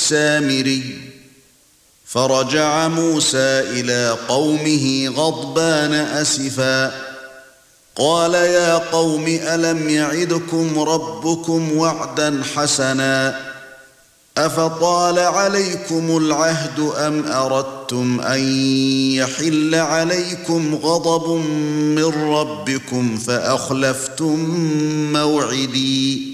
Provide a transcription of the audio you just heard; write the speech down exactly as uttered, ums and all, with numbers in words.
السامري فرجع موسى إلى قومه غضبان أسفا قال يا قوم ألم يعدكم ربكم وعدا حسنا أفطال عليكم العهد أم أردتم أن يحل عليكم غضب من ربكم فأخلفتم موعدي